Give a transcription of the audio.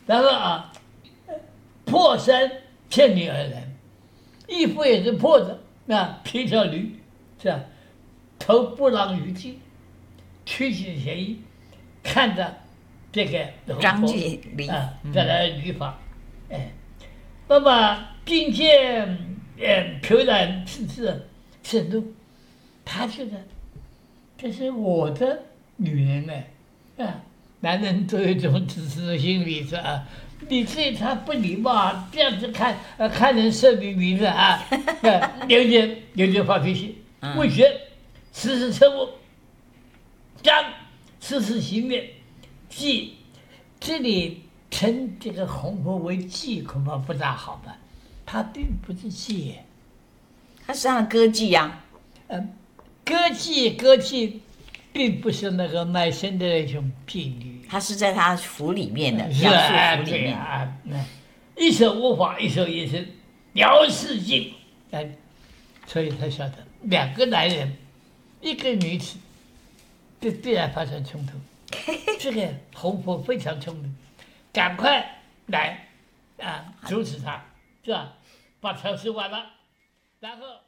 然后啊，破衫牵女而来，衣服也是破的，披条驴，是吧？头不让于襟，屈起前衣，看着这个张继礼再来礼法，那么并见飘然盛怒，他觉得这是我的女人呢，男人都有一种自私的心理是啊。你对他不礼貌，这样子看人色迷迷的啊，有点发脾气。魏学时时称我，张时时行灭，季这里称这个红婆为季恐怕不大好吧？他并不是季， 他是他的歌妓呀。 歌妓并不是那个卖身的那种婢女， 他是在他府里面的， 是杨素府里面。 一手无法，一手也是辽世境，所以他晓得两个男人，一个女子，必然发生冲突。这个红婆非常聪明，赶快来阻止他，是吧？把仇事完了，然后。